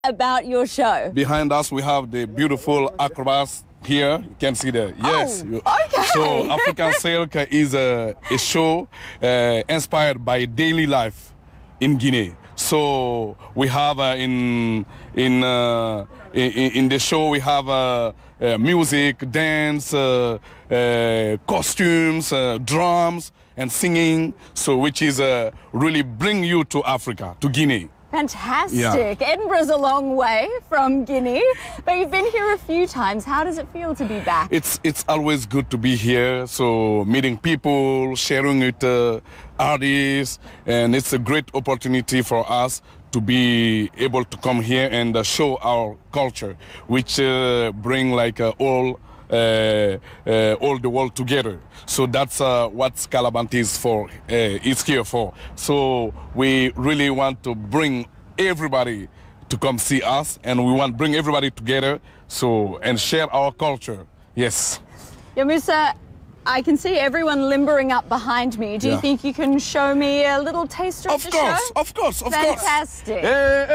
about your show. Behind us, we have the beautiful acrobats here. You can see that. Yes. Okay. So African Silk is a show inspired by daily life in Guinea. So we have in the show we have music, dance, costumes, drums, and singing. So which is really bring you to Africa, to Guinea. Fantastic. Yeah. Edinburgh's a long way from Guinea, but you've been here a few times. How does it feel to be back? It's always good to be here. So meeting people, sharing with artists, and it's a great opportunity for us to be able to come here and show our culture, which bring like all the world together. So that's what Scalabant is for, is here for. So we really want to bring everybody to come see us, and we want to bring everybody together, so, and share our culture. Yes. Yamusa, I can see everyone limbering up behind me. Do you think you can show me a little taster of the show? Of course. Fantastic.